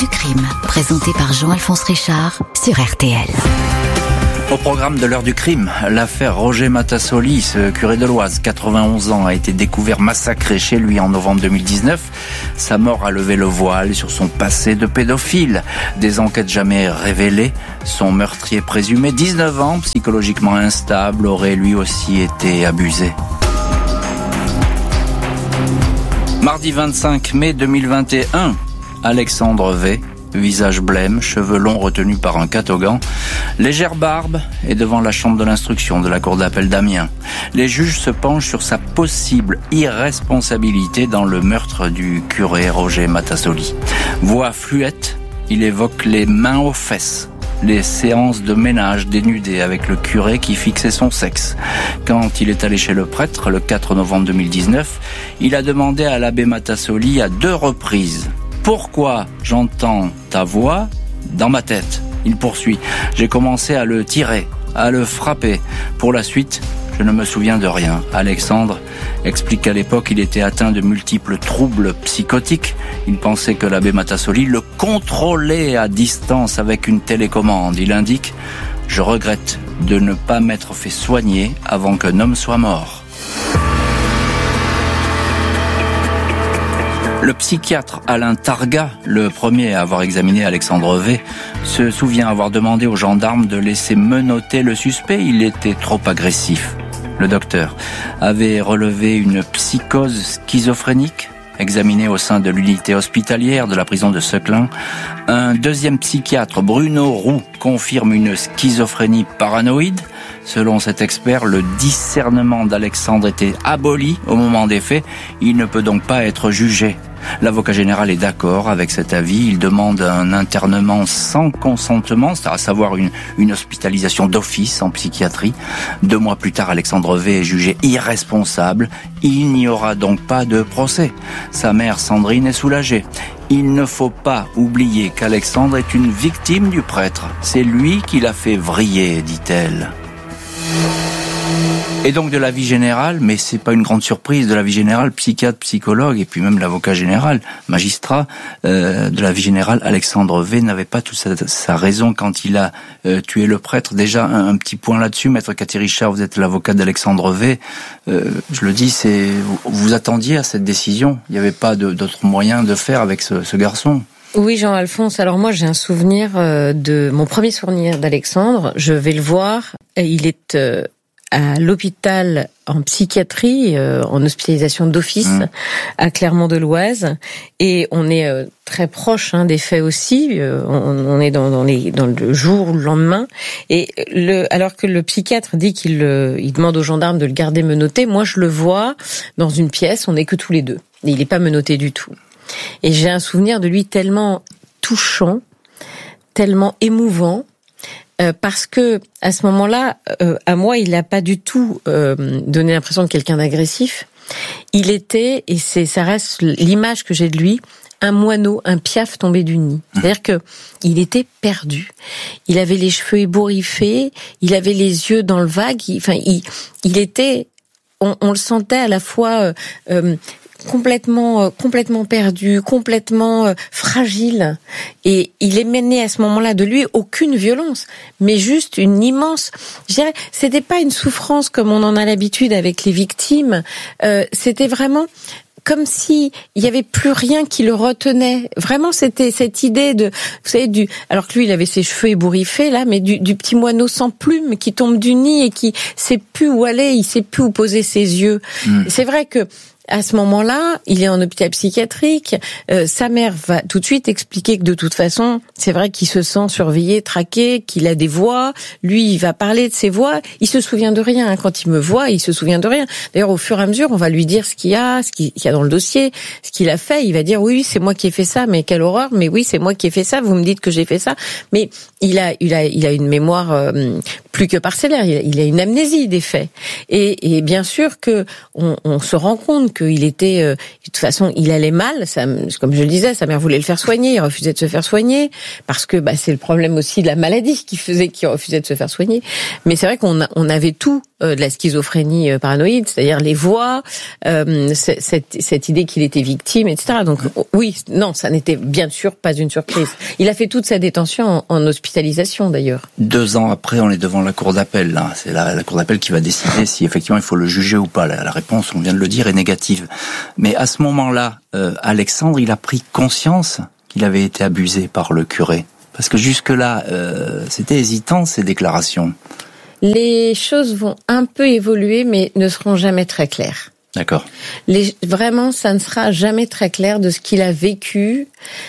crime, présenté par Jean-Alphonse Richard sur RTL. Au programme de l'heure du crime, l'affaire Roger Matassoli, ce curé de l'Oise, 91 ans, a été découvert massacré chez lui en novembre 2019. Sa mort a levé le voile sur son passé de pédophile. Des enquêtes jamais révélées. Son meurtrier présumé, 19 ans, psychologiquement instable, aurait lui aussi été abusé. Mardi 25 mai 2021, Alexandre V, visage blême, cheveux longs retenus par un catogan, légère barbe, est devant la chambre de l'instruction de la cour d'appel d'Amiens. Les juges se penchent sur sa possible irresponsabilité dans le meurtre du curé Roger Matassoli. Voix fluette, il évoque les mains aux fesses, les séances de ménage dénudées avec le curé qui fixait son sexe. Quand il est allé chez le prêtre, le 4 novembre 2019, il a demandé à l'abbé Matassoli à 2 reprises: pourquoi j'entends ta voix dans ma tête? Il poursuit: j'ai commencé à le tirer, à le frapper. Pour la suite, je ne me souviens de rien. Alexandre explique qu'à l'époque, il était atteint de multiples troubles psychotiques. Il pensait que l'abbé Matassoli le contrôlait à distance avec une télécommande. Il indique: je regrette de ne pas m'être fait soigner avant qu'un homme soit mort. Le psychiatre Alain Targa, le premier à avoir examiné Alexandre V, se souvient avoir demandé aux gendarmes de laisser menotter le suspect. Il était trop agressif. Le docteur avait relevé une psychose schizophrénique, examinée au sein de l'unité hospitalière de la prison de Seclin. Un deuxième psychiatre, Bruno Roux, confirme une schizophrénie paranoïde. Selon cet expert, le discernement d'Alexandre était aboli au moment des faits. Il ne peut donc pas être jugé. L'avocat général est d'accord avec cet avis. Il demande un internement sans consentement, c'est à savoir une hospitalisation d'office en psychiatrie. 2 mois plus tard, Alexandre V est jugé irresponsable. Il n'y aura donc pas de procès. Sa mère Sandrine est soulagée. Il ne faut pas oublier qu'Alexandre est une victime du prêtre. C'est lui qui l'a fait vriller, dit-elle. Et donc de la vie générale, mais c'est pas une grande surprise, de la vie générale, psychiatre, psychologue, et puis même l'avocat général, magistrat, de la vie générale, Alexandre V n'avait pas toute sa raison quand il a tué le prêtre. Déjà, un petit point là-dessus, maître Cathy Richard, vous êtes l'avocat d'Alexandre V. Je le dis, vous attendiez à cette décision. Il n'y avait pas d'autre moyen de faire avec ce garçon. Oui, Jean-Alphonse. Alors moi, j'ai un souvenir de mon premier souvenir d'Alexandre. Je vais le voir. Il est à l'hôpital en psychiatrie, en hospitalisation d'office à Clermont-de-Loise, et on est très proche des faits aussi. On est dans le jour ou le lendemain, et alors que le psychiatre dit qu'il demande aux gendarmes de le garder menotté, moi je le vois dans une pièce, on n'est que tous les deux, et il n'est pas menotté du tout. Et j'ai un souvenir de lui tellement touchant, tellement émouvant. Parce que à ce moment-là, à moi, il n'a pas du tout donné l'impression de quelqu'un d'agressif. Il était, et ça reste l'image que j'ai de lui, un moineau, un piaf tombé du nid. C'est-à-dire que il était perdu. Il avait les cheveux ébouriffés, il avait les yeux dans le vague. Il était, on le sentait à la fois complètement perdu, complètement fragile, et il émanait à ce moment-là de lui aucune violence, mais juste une immense, je dirais, c'était pas une souffrance comme on en a l'habitude avec les victimes, c'était vraiment comme si il y avait plus rien qui le retenait. Vraiment, c'était cette idée de, vous savez, alors que lui, il avait ses cheveux ébouriffés, là, mais du petit moineau sans plume qui tombe du nid et qui sait plus où aller, il sait plus où poser ses yeux. C'est vrai que, à ce moment-là, il est en hôpital psychiatrique. Sa mère va tout de suite expliquer que de toute façon, c'est vrai qu'il se sent surveillé, traqué, qu'il a des voix. Lui, il va parler de ses voix. Il se souvient de rien. Quand il me voit, il se souvient de rien. D'ailleurs, au fur et à mesure, on va lui dire ce qu'il y a dans le dossier, ce qu'il a fait. Il va dire oui, c'est moi qui ai fait ça, mais quelle horreur. Mais oui, c'est moi qui ai fait ça. Vous me dites que j'ai fait ça. Mais il a une mémoire plus que parcellaire. Il a une amnésie des faits. Et bien sûr que on se rend compte qu'il était, de toute façon, il allait mal. Comme je le disais, sa mère voulait le faire soigner, il refusait de se faire soigner, parce que c'est le problème aussi de la maladie qui faisait qu'il refusait de se faire soigner. Mais c'est vrai qu'on avait tout de la schizophrénie paranoïde, c'est-à-dire les voix, cette idée qu'il était victime, etc. Donc oui, non, ça n'était bien sûr pas une surprise. Il a fait toute sa détention en hospitalisation d'ailleurs. 2 ans après, on est devant la cour d'appel. Là. C'est la cour d'appel qui va décider si effectivement il faut le juger ou pas. La réponse, on vient de le dire, est négative. Mais à ce moment-là, Alexandre, il a pris conscience qu'il avait été abusé par le curé. Parce que jusque-là, c'était hésitant ces déclarations. Les choses vont un peu évoluer, mais ne seront jamais très claires. D'accord. Vraiment, ça ne sera jamais très clair de ce qu'il a vécu.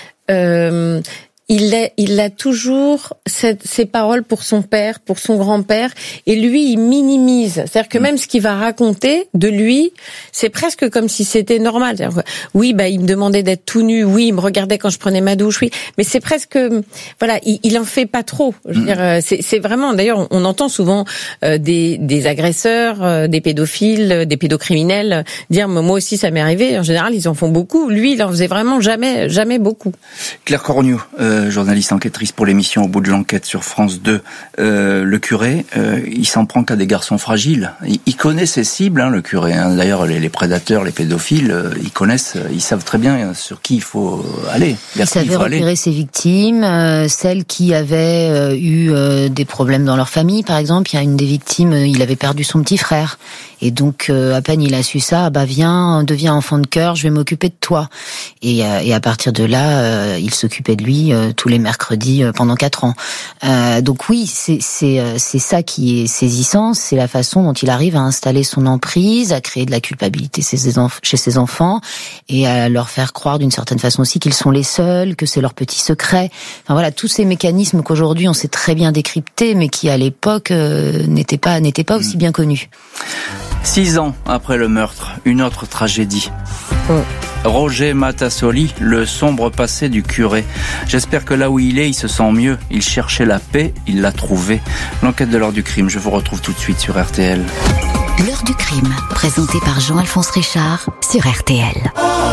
Il a toujours ces paroles pour son père, pour son grand-père, et lui, il minimise. C'est-à-dire que même ce qu'il va raconter de lui, c'est presque comme si c'était normal. C'est-à-dire, oui, il me demandait d'être tout nu, oui, il me regardait quand je prenais ma douche, oui, mais c'est presque, voilà, il en fait pas trop. Je veux dire, c'est vraiment, d'ailleurs, on entend souvent des agresseurs, des pédophiles, des pédocriminels dire, moi aussi ça m'est arrivé. En général, ils en font beaucoup. Lui, il en faisait vraiment jamais beaucoup. Claire Cornu, journaliste enquêtrice pour l'émission Au bout de l'enquête sur France 2. Le curé, il s'en prend qu'à des garçons fragiles. Il connaît ses cibles, le curé. D'ailleurs, les prédateurs, les pédophiles, ils savent très bien sur qui il faut aller. Il savait repérer ses victimes, celles qui avaient eu des problèmes dans leur famille, par exemple. Il y a une des victimes, il avait perdu son petit frère. Et donc, à peine il a su ça, viens, deviens enfant de cœur, je vais m'occuper de toi. Et à partir de là, il s'occupait de lui tous les mercredis pendant 4 ans. Donc oui, c'est ça qui est saisissant, c'est la façon dont il arrive à installer son emprise, à créer de la culpabilité chez ses enfants, et à leur faire croire d'une certaine façon aussi qu'ils sont les seuls, que c'est leur petit secret. Enfin voilà, tous ces mécanismes qu'aujourd'hui on sait très bien décrypter, mais qui à l'époque n'étaient pas aussi bien connus. 6 ans après le meurtre, une autre tragédie. Roger Matassoli, le sombre passé du curé. J'espère que là où il est, il se sent mieux. Il cherchait la paix, il l'a trouvée. L'enquête de l'heure du crime, je vous retrouve tout de suite sur RTL. L'heure du crime, présentée par Jean-Alphonse Richard sur RTL.